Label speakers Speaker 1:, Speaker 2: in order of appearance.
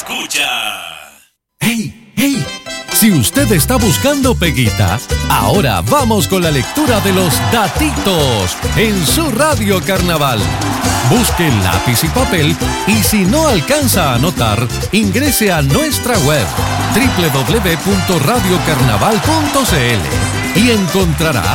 Speaker 1: escucha.
Speaker 2: ¡Hey, hey! Si usted está buscando peguita, ahora vamos con la lectura de los datitos en su Radio Carnaval. Busque lápiz y papel y si no alcanza a anotar, ingrese a nuestra web www.radiocarnaval.cl y encontrará